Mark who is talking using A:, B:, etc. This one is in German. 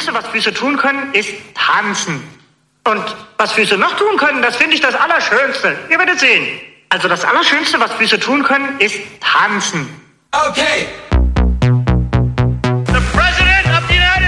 A: Allerschönste, was Füße tun können, ist tanzen. Und was Füße noch tun können, das finde ich das Allerschönste. Ihr werdet sehen. Also das Allerschönste, was Füße tun können, ist tanzen.
B: Okay.